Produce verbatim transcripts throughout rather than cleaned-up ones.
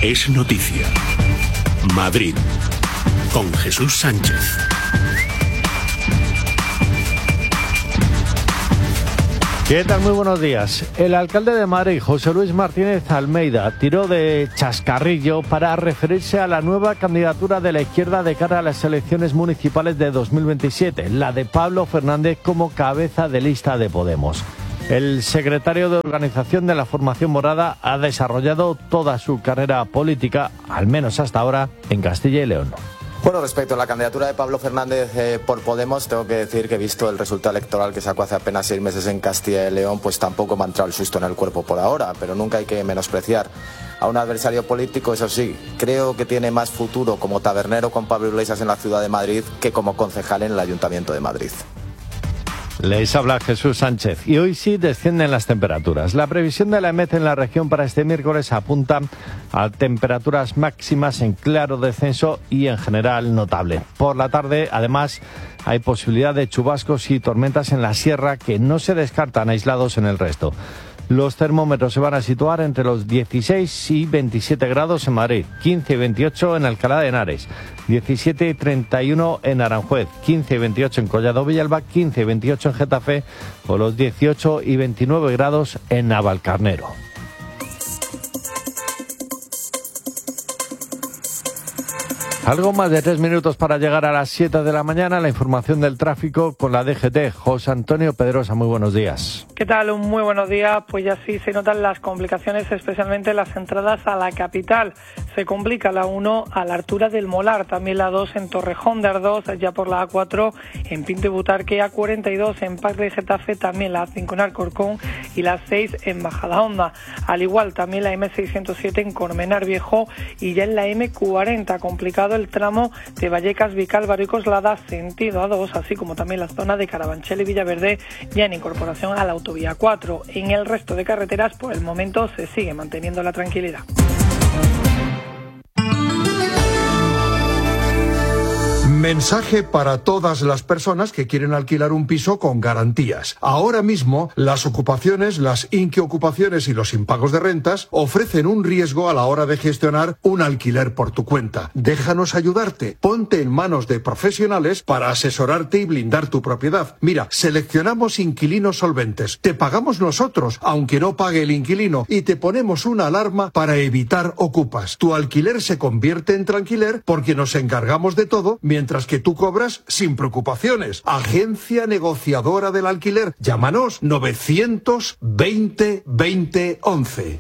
es noticia. Madrid, con Jesús Sánchez. ¿Qué tal? Muy buenos días. El alcalde de Madrid, José Luis Martínez Almeida, tiró de chascarrillo para referirse a la nueva candidatura de la izquierda de cara a las elecciones municipales de dos mil veintisiete, la de Pablo Fernández como cabeza de lista de Podemos. El secretario de organización de la formación morada ha desarrollado toda su carrera política, al menos hasta ahora, en Castilla y León. Bueno, respecto a la candidatura de Pablo Fernández eh, por Podemos, tengo que decir que, visto el resultado electoral que sacó hace apenas seis meses en Castilla y León, pues tampoco me ha entrado el susto en el cuerpo por ahora, pero nunca hay que menospreciar a un adversario político. Eso sí, creo que tiene más futuro como tabernero con Pablo Iglesias en la ciudad de Madrid que como concejal en el Ayuntamiento de Madrid. Les habla Jesús Sánchez y hoy sí descienden las temperaturas. La previsión de la E M E T en la región para este miércoles apunta a temperaturas máximas en claro descenso y en general notable. Por la tarde, además, hay posibilidad de chubascos y tormentas en la sierra que no se descartan aislados en el resto. Los termómetros se van a situar entre los dieciséis y veintisiete grados en Madrid, quince y veintiocho en Alcalá de Henares, diecisiete y treinta y uno en Aranjuez, quince y veintiocho en Collado Villalba, quince y veintiocho en Getafe o los dieciocho y veintinueve grados en Navalcarnero. Algo más de tres minutos para llegar a las siete de la mañana. La información del tráfico con la D G T. José Antonio Pedrosa, muy buenos días. ¿Qué tal? Muy buenos días. Pues ya sí se notan las complicaciones, especialmente las entradas a la capital. Se complica la uno a la altura del Molar, también la dos en Torrejón de Ardoz, ya por la A cuatro en Pinto y Butarque, A cuarenta y dos en Parque de Getafe, también la A cinco en Alcorcón y la seis en Majadahonda. Al igual también la M seiscientos siete en Colmenar Viejo y ya en la M cuarenta, complicado el tramo de Vallecas, Vical, Barrio y Coslada, sentido A dos, así como también la zona de Carabanchel y Villaverde, ya en incorporación a la autovía cuatro. En el resto de carreteras, por el momento, se sigue manteniendo la tranquilidad. Mensaje para todas las personas que quieren alquilar un piso con garantías. Ahora mismo, las ocupaciones, las inquiocupaciones y los impagos de rentas ofrecen un riesgo a la hora de gestionar un alquiler por tu cuenta. Déjanos ayudarte. Ponte en manos de profesionales para asesorarte y blindar tu propiedad. Mira, seleccionamos inquilinos solventes. Te pagamos nosotros, aunque no pague el inquilino, y te ponemos una alarma para evitar ocupas. Tu alquiler se convierte en tranquiler porque nos encargamos de todo, mientras que tú cobras sin preocupaciones. Agencia negociadora del alquiler. Llámanos novecientos veinte veinte once.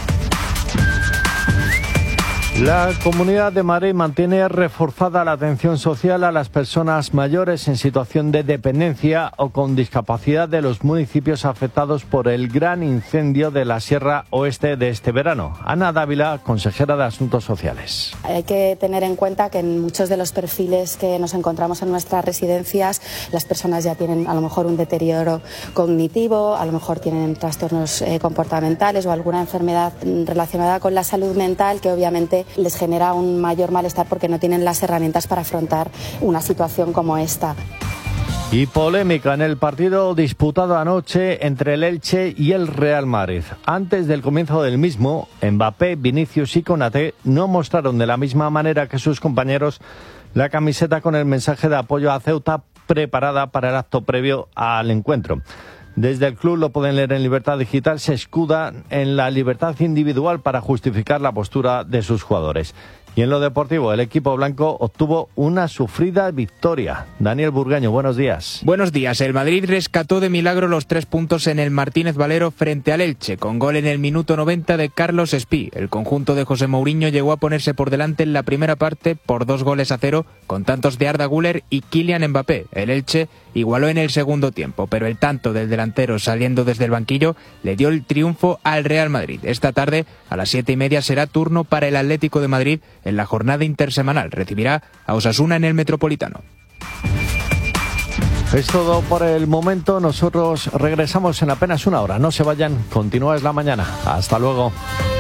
La Comunidad de Madrid mantiene reforzada la atención social a las personas mayores en situación de dependencia o con discapacidad de los municipios afectados por el gran incendio de la Sierra Oeste de este verano. Ana Dávila, consejera de Asuntos Sociales. Hay que tener en cuenta que en muchos de los perfiles que nos encontramos en nuestras residencias, las personas ya tienen a lo mejor un deterioro cognitivo, a lo mejor tienen trastornos eh, comportamentales o alguna enfermedad relacionada con la salud mental que obviamente les genera un mayor malestar porque no tienen las herramientas para afrontar una situación como esta. Y polémica en el partido disputado anoche entre el Elche y el Real Madrid. Antes del comienzo del mismo, Mbappé, Vinicius y Konaté no mostraron de la misma manera que sus compañeros la camiseta con el mensaje de apoyo a Ceuta preparada para el acto previo al encuentro. Desde el club, lo pueden leer en Libertad Digital, se escuda en la libertad individual para justificar la postura de sus jugadores. Y en lo deportivo, el equipo blanco obtuvo una sufrida victoria. Daniel Burgueño, buenos días. Buenos días. El Madrid rescató de milagro los tres puntos en el Martínez Valero frente al Elche, con gol en el minuto noventa de Carlos Espí. El conjunto de José Mourinho llegó a ponerse por delante en la primera parte por dos goles a cero, con tantos de Arda Güler y Kylian Mbappé. El Elche igualó en el segundo tiempo, pero el tanto del delantero saliendo desde el banquillo le dio el triunfo al Real Madrid. Esta tarde, a las siete y media, será turno para el Atlético de Madrid en la jornada intersemanal. Recibirá a Osasuna en el Metropolitano. Es todo por el momento. Nosotros regresamos en apenas una hora. No se vayan. Continúa Es la Mañana. Hasta luego.